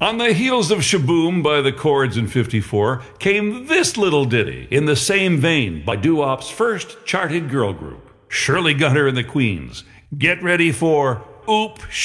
On the heels of Shaboom by the Chords in 54 came this little ditty in the same vein by doo-wop's first charted girl group, Shirley Gunner and the Queens. Get ready for Oop